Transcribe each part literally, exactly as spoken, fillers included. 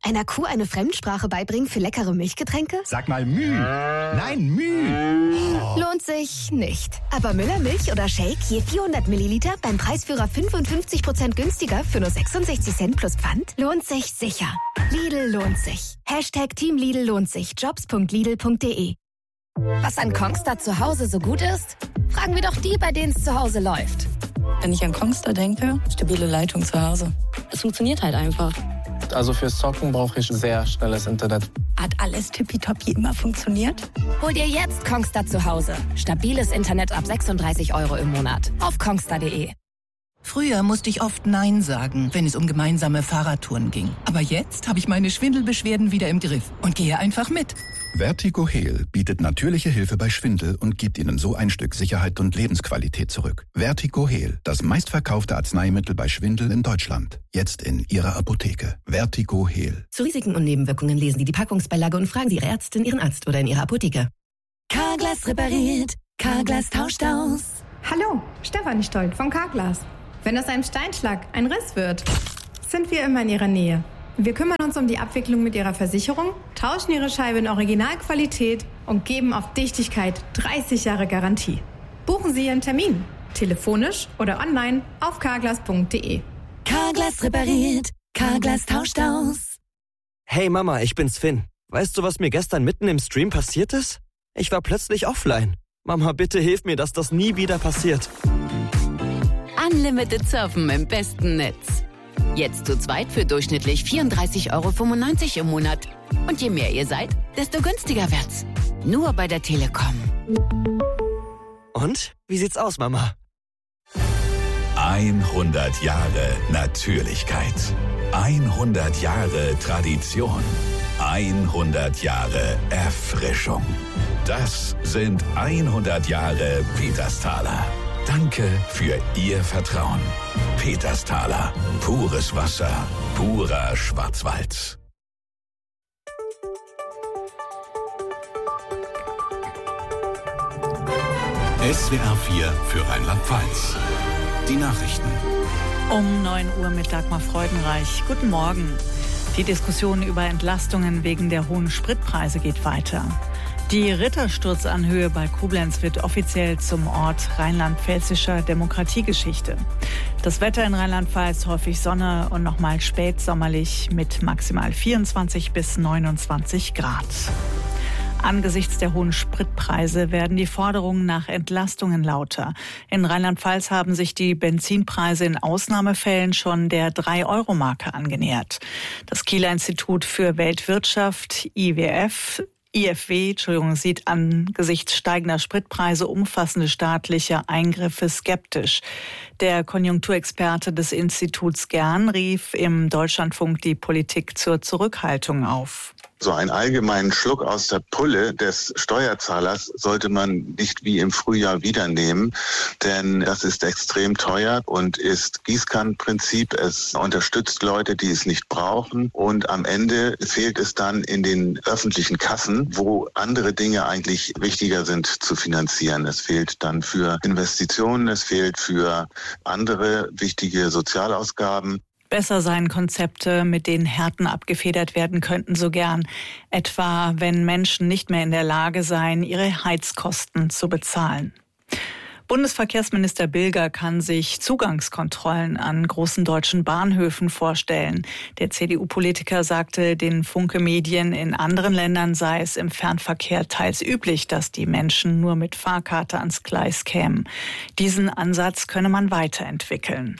Einer Kuh eine Fremdsprache beibringen für leckere Milchgetränke? Sag mal Müh. Nein, Müh. Oh. Lohnt sich nicht. Aber Müller Milch oder Shake je vierhundert Milliliter beim Preisführer fünfundfünfzig Prozent günstiger für nur sechsundsechzig Cent plus Pfand? Lohnt sich sicher. Lidl lohnt sich. Hashtag Team Lidl lohnt sich. Jobs punkt lidl punkt de. Was an Kongstar zu Hause so gut ist? Fragen wir doch die, bei denen es zu Hause läuft. Wenn ich an Kongstar denke, stabile Leitung zu Hause. Es funktioniert halt einfach. Also fürs Zocken brauche ich sehr schnelles Internet. Hat alles tippitoppi immer funktioniert? Hol dir jetzt Kongstar zu Hause. Stabiles Internet ab sechsunddreißig Euro im Monat. Auf kongstar punkt de. Früher musste ich oft Nein sagen, wenn es um gemeinsame Fahrradtouren ging. Aber jetzt habe ich meine Schwindelbeschwerden wieder im Griff und gehe einfach mit. Vertigo Heal bietet natürliche Hilfe bei Schwindel und gibt Ihnen so ein Stück Sicherheit und Lebensqualität zurück. Vertigo Heal, das meistverkaufte Arzneimittel bei Schwindel in Deutschland. Jetzt in Ihrer Apotheke. Vertigo Heal. Zu Risiken und Nebenwirkungen lesen Sie die Packungsbeilage und fragen Sie Ihre Ärztin, Ihren Arzt oder in Ihrer Apotheke. Carglass repariert, Carglass tauscht aus. Hallo, Stefanie Stolt von Carglass. Wenn aus einem Steinschlag ein Riss wird, sind wir immer in Ihrer Nähe. Wir kümmern uns um die Abwicklung mit Ihrer Versicherung, tauschen Ihre Scheibe in Originalqualität und geben auf Dichtigkeit dreißig Jahre Garantie. Buchen Sie Ihren Termin, telefonisch oder online auf carglass punkt de. Carglass repariert, Carglass tauscht aus. Hey Mama, ich bin's Finn. Weißt du, was mir gestern mitten im Stream passiert ist? Ich war plötzlich offline. Mama, bitte hilf mir, dass das nie wieder passiert. Unlimited Surfen im besten Netz. Jetzt zu zweit für durchschnittlich vierunddreißig Euro fünfundneunzig im Monat. Und je mehr ihr seid, desto günstiger wird's. Nur bei der Telekom. Und? Wie sieht's aus, Mama? hundert Jahre Natürlichkeit. hundert Jahre Tradition. hundert Jahre Erfrischung. Das sind hundert Jahre Petersthaler. Danke für Ihr Vertrauen. Petersthaler. Pures Wasser. Purer Schwarzwald. S W R vier für Rheinland-Pfalz. Die Nachrichten. Um neun Uhr mit Dagmar Freudenreich. Guten Morgen. Die Diskussion über Entlastungen wegen der hohen Spritpreise geht weiter. Die Rittersturzanhöhe bei Koblenz wird offiziell zum Ort rheinland-pfälzischer Demokratiegeschichte. Das Wetter in Rheinland-Pfalz häufig Sonne und nochmal spätsommerlich mit maximal vierundzwanzig bis neunundzwanzig Grad. Angesichts der hohen Spritpreise werden die Forderungen nach Entlastungen lauter. In Rheinland-Pfalz haben sich die Benzinpreise in Ausnahmefällen schon der drei Euro Marke angenähert. Das Kieler Institut für Weltwirtschaft, I W F, I F W, Entschuldigung, sieht angesichts steigender Spritpreise umfassende staatliche Eingriffe skeptisch. Der Konjunkturexperte des Instituts Gern rief im Deutschlandfunk die Politik zur Zurückhaltung auf. So einen allgemeinen Schluck aus der Pulle des Steuerzahlers sollte man nicht wie im Frühjahr wieder nehmen, denn das ist extrem teuer und ist Gießkannenprinzip. Es unterstützt Leute, die es nicht brauchen, und am Ende fehlt es dann in den öffentlichen Kassen, wo andere Dinge eigentlich wichtiger sind zu finanzieren. Es fehlt dann für Investitionen, es fehlt für andere wichtige Sozialausgaben. Besser seien Konzepte, mit denen Härten abgefedert werden könnten, so gern. Etwa, wenn Menschen nicht mehr in der Lage seien, ihre Heizkosten zu bezahlen. Bundesverkehrsminister Bilger kann sich Zugangskontrollen an großen deutschen Bahnhöfen vorstellen. Der C D U-Politiker sagte den Funke-Medien, in anderen Ländern sei es im Fernverkehr teils üblich, dass die Menschen nur mit Fahrkarte ans Gleis kämen. Diesen Ansatz könne man weiterentwickeln.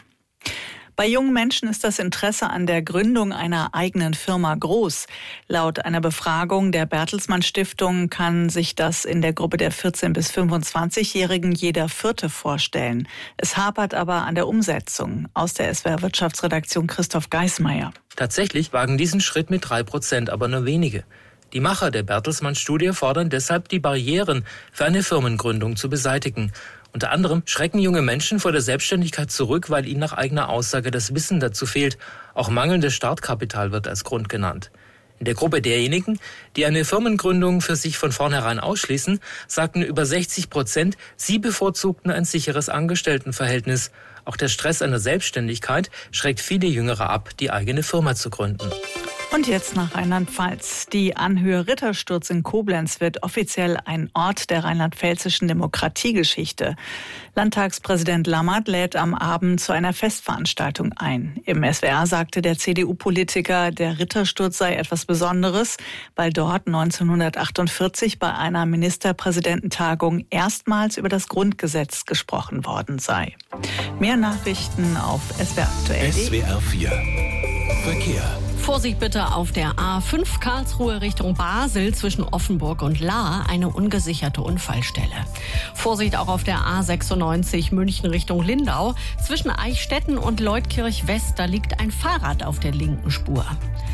Bei jungen Menschen ist das Interesse an der Gründung einer eigenen Firma groß. Laut einer Befragung der Bertelsmann Stiftung kann sich das in der Gruppe der vierzehn- bis fünfundzwanzigjährigen jeder Vierte vorstellen. Es hapert aber an der Umsetzung. Aus der S W R Wirtschaftsredaktion Christoph Geismeier. Tatsächlich wagen diesen Schritt mit drei Prozent, aber nur wenige. Die Macher der Bertelsmann-Studie fordern deshalb, die Barrieren für eine Firmengründung zu beseitigen. Unter anderem schrecken junge Menschen vor der Selbstständigkeit zurück, weil ihnen nach eigener Aussage das Wissen dazu fehlt. Auch mangelndes Startkapital wird als Grund genannt. In der Gruppe derjenigen, die eine Firmengründung für sich von vornherein ausschließen, sagten über sechzig Prozent, sie bevorzugten ein sicheres Angestelltenverhältnis. Auch der Stress einer Selbstständigkeit schreckt viele Jüngere ab, die eigene Firma zu gründen. Und jetzt nach Rheinland-Pfalz. Die Anhöhe Rittersturz in Koblenz wird offiziell ein Ort der rheinland-pfälzischen Demokratiegeschichte. Landtagspräsident Lammert lädt am Abend zu einer Festveranstaltung ein. Im S W R sagte der C D U-Politiker, der Rittersturz sei etwas Besonderes, weil dort neunzehnhundertachtundvierzig bei einer Ministerpräsidententagung erstmals über das Grundgesetz gesprochen worden sei. Mehr Nachrichten auf S W R aktuell. S W R vier Verkehr. Vorsicht bitte auf der A fünf Karlsruhe Richtung Basel zwischen Offenburg und Lahr, eine ungesicherte Unfallstelle. Vorsicht auch auf der A sechsundneunzig München Richtung Lindau zwischen Eichstätten und Leutkirch West, da liegt ein Fahrrad auf der linken Spur.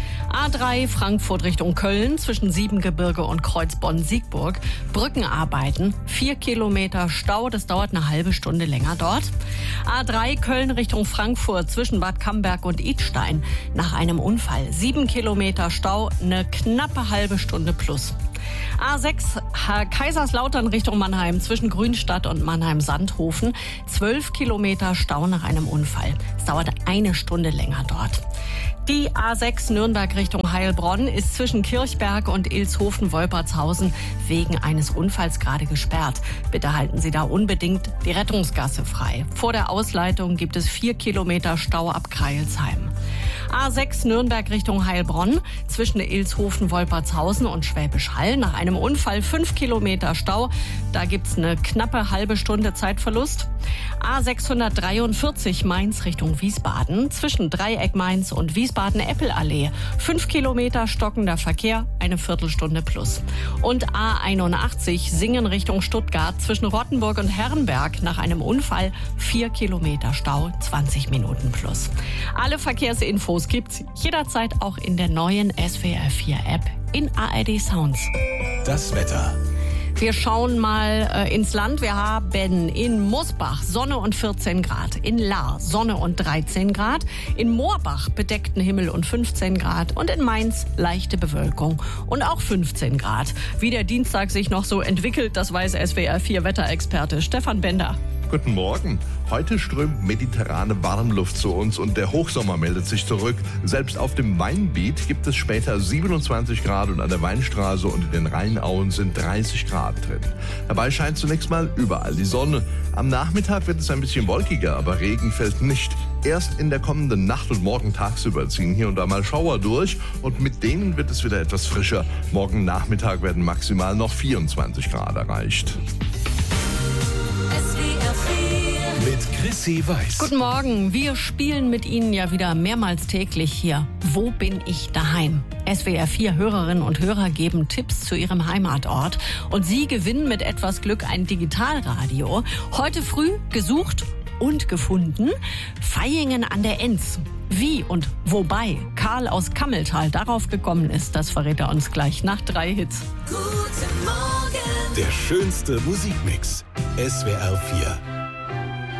A drei Frankfurt Richtung Köln zwischen Siebengebirge und Kreuzbonn-Siegburg. Brückenarbeiten, vier Kilometer Stau, das dauert eine halbe Stunde länger dort. A drei Köln Richtung Frankfurt zwischen Bad Camberg und Idstein. Nach einem Unfall sieben Kilometer Stau, eine knappe halbe Stunde plus. A sechs Kaiserslautern Richtung Mannheim zwischen Grünstadt und Mannheim-Sandhofen. zwölf Kilometer Stau nach einem Unfall. Es dauert eine Stunde länger dort. Die A sechs Nürnberg Richtung Heilbronn ist zwischen Kirchberg und Ilshofen-Wolpertshausen wegen eines Unfalls gerade gesperrt. Bitte halten Sie da unbedingt die Rettungsgasse frei. Vor der Ausleitung gibt es vier Kilometer Stau ab Kreilsheim. A sechs Nürnberg Richtung Heilbronn zwischen Ilshofen-Wolpertshausen und Schwäbisch Hall. Nach einem Unfall fünf Kilometer Stau. Da gibt's eine knappe halbe Stunde Zeitverlust. A sechshundertdreiundvierzig Mainz Richtung Wiesbaden zwischen Dreieck Mainz und Wiesbaden-Eppelallee. Fünf Kilometer stockender Verkehr, eine Viertelstunde plus. Und A einundachtzig Singen Richtung Stuttgart zwischen Rottenburg und Herrenberg. Nach einem Unfall vier Kilometer Stau, zwanzig Minuten plus. Alle Verkehrsinfos gibt's jederzeit auch in der neuen S W R vier App in A R D Sounds. Das Wetter. Wir schauen mal äh, ins Land. Wir haben in Mosbach Sonne und vierzehn Grad, in Lahr Sonne und dreizehn Grad, in Moorbach bedeckten Himmel und fünfzehn Grad und in Mainz leichte Bewölkung und auch fünfzehn Grad. Wie der Dienstag sich noch so entwickelt, das weiß S W R vier Wetterexperte Stefan Bender. Guten Morgen. Heute strömt mediterrane Warmluft zu uns und der Hochsommer meldet sich zurück. Selbst auf dem Weingebiet gibt es später siebenundzwanzig Grad und an der Weinstraße und in den Rheinauen sind dreißig Grad drin. Dabei scheint zunächst mal überall die Sonne. Am Nachmittag wird es ein bisschen wolkiger, aber Regen fällt nicht. Erst in der kommenden Nacht und morgen tagsüber ziehen hier und da mal Schauer durch und mit denen wird es wieder etwas frischer. Morgen Nachmittag werden maximal noch vierundzwanzig Grad erreicht. Mit Chrissy Weiß. Guten Morgen. Wir spielen mit Ihnen ja wieder mehrmals täglich hier. Wo bin ich daheim? S W R vier Hörerinnen und Hörer geben Tipps zu ihrem Heimatort. Und Sie gewinnen mit etwas Glück ein Digitalradio. Heute früh gesucht und gefunden. Vaihingen an der Enz. Wie und wobei Karl aus Kammeltal darauf gekommen ist, das verrät er uns gleich nach drei Hits. Guten Morgen. Der schönste Musikmix. S W R vier.